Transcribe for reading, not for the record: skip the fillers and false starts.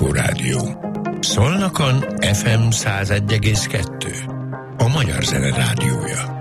Kossuth Rádió. Szolnokon FM 101,2. A Magyar Zene Rádiója.